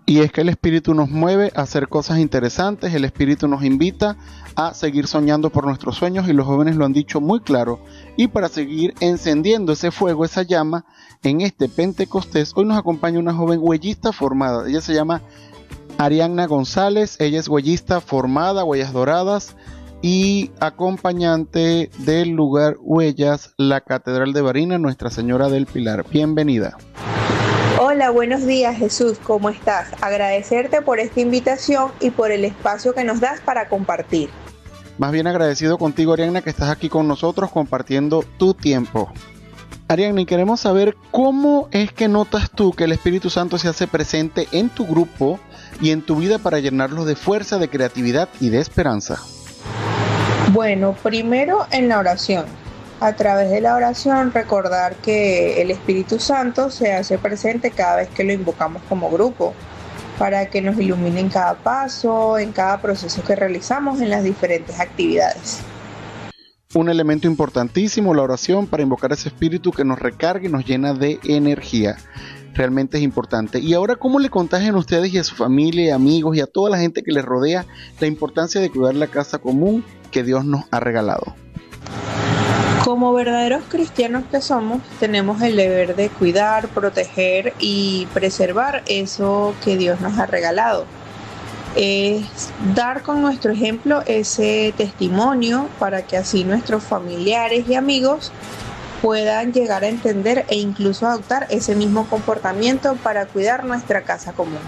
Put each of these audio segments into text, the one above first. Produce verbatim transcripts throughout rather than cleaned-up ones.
Y es que el Espíritu nos mueve a hacer cosas interesantes, el Espíritu nos invita a seguir soñando por nuestros sueños y los jóvenes lo han dicho muy claro. Y para seguir encendiendo ese fuego, esa llama, en este Pentecostés, hoy nos acompaña una joven huellista formada. Ella se llama Arianna González, ella es huellista formada, Huellas Doradas, y acompañante del lugar Huellas, la Catedral de Barina, Nuestra Señora del Pilar. Bienvenida. Hola, buenos días Jesús, ¿cómo estás? Agradecerte por esta invitación y por el espacio que nos das para compartir. Más bien agradecido contigo, Arianna, que estás aquí con nosotros compartiendo tu tiempo. Arianna, y queremos saber cómo es que notas tú que el Espíritu Santo se hace presente en tu grupo y en tu vida para llenarlos de fuerza, de creatividad y de esperanza. Bueno, primero en la oración. A través de la oración recordar que el Espíritu Santo se hace presente cada vez que lo invocamos como grupo, para que nos ilumine en cada paso, en cada proceso que realizamos en las diferentes actividades. Un elemento importantísimo, la oración, para invocar ese Espíritu que nos recargue y nos llena de energía. Realmente es importante. Y ahora, ¿cómo le contagian a ustedes y a su familia, amigos y a toda la gente que les rodea la importancia de cuidar la casa común que Dios nos ha regalado? Como verdaderos cristianos que somos, tenemos el deber de cuidar, proteger y preservar eso que Dios nos ha regalado. Es dar con nuestro ejemplo ese testimonio para que así nuestros familiares y amigos puedan llegar a entender e incluso adoptar ese mismo comportamiento para cuidar nuestra casa común.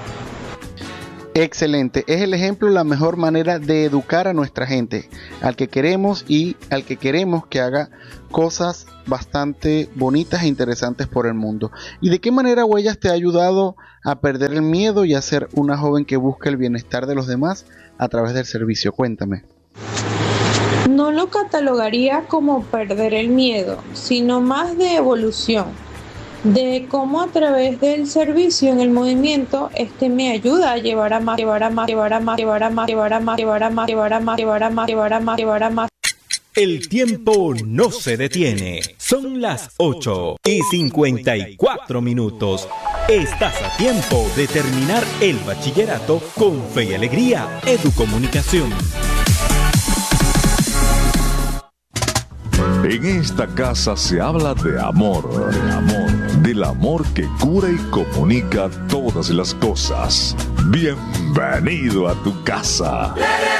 Excelente, es el ejemplo, la mejor manera de educar a nuestra gente, al que queremos y al que queremos que haga cosas bastante bonitas e interesantes por el mundo. ¿Y de qué manera Huellas te ha ayudado a perder el miedo y a ser una joven que busca el bienestar de los demás a través del servicio? Cuéntame. No lo catalogaría como perder el miedo, sino más de evolución. De cómo a través del servicio en el movimiento este me ayuda a llevar a más, llevar a más, llevar a más, llevar a más, llevar a más, llevar a más, llevar a más, llevar a más, llevar a más, llevar a más. El tiempo no se detiene. Son las ocho y cincuenta y cuatro minutos. Estás a tiempo de terminar el bachillerato con fe y alegría. Educomunicación. En esta casa se habla de amor, de amor, del amor que cura y comunica todas las cosas. Bienvenido a tu casa.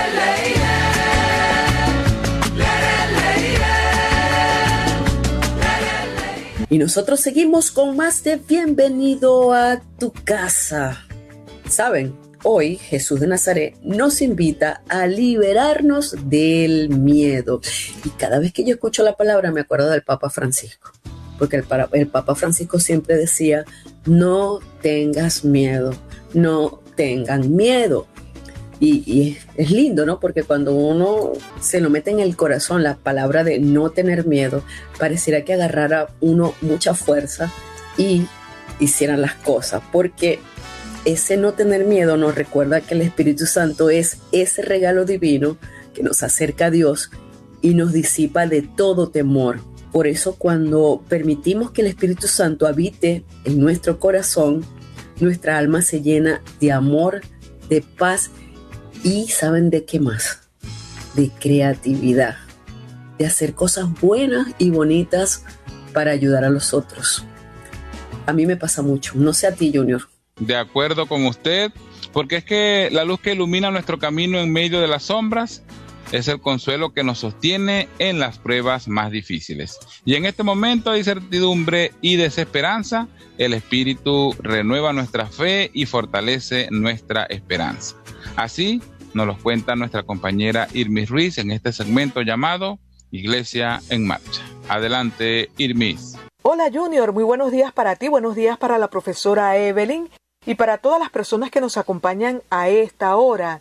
Y nosotros seguimos con más de Bienvenido a tu casa. ¿Saben? Hoy Jesús de Nazaret nos invita a liberarnos del miedo. Y cada vez que yo escucho la palabra me acuerdo del Papa Francisco. Porque el, el Papa Francisco siempre decía, no tengas miedo, no tengan miedo. Y, y es, es lindo, ¿no? Porque cuando uno se lo mete en el corazón la palabra de no tener miedo, pareciera que agarrara uno mucha fuerza y hicieran las cosas. Porque ese no tener miedo nos recuerda que el Espíritu Santo es ese regalo divino que nos acerca a Dios y nos disipa de todo temor. Por eso, cuando permitimos que el Espíritu Santo habite en nuestro corazón, nuestra alma se llena de amor, de paz y ¿saben de qué más? De creatividad, de hacer cosas buenas y bonitas para ayudar a los otros. A mí me pasa mucho, no sé a ti, Junior. De acuerdo con usted, porque es que la luz que ilumina nuestro camino en medio de las sombras es el consuelo que nos sostiene en las pruebas más difíciles. Y en este momento de incertidumbre y desesperanza, el Espíritu renueva nuestra fe y fortalece nuestra esperanza. Así nos lo cuenta nuestra compañera Irmis Ruiz en este segmento llamado Iglesia en Marcha. Adelante, Irmis. Hola, Junior, muy buenos días para ti, buenos días para la profesora Evelyn y para todas las personas que nos acompañan a esta hora.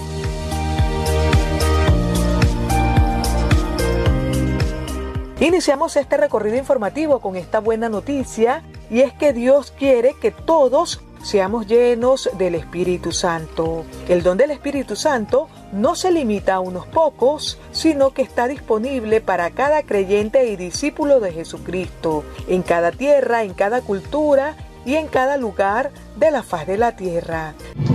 Iniciamos este recorrido informativo con esta buena noticia, y es que Dios quiere que todos seamos llenos del Espíritu Santo. El don del Espíritu Santo no se limita a unos pocos, sino que está disponible para cada creyente y discípulo de Jesucristo, en cada tierra, en cada cultura y en cada lugar de la faz de la tierra.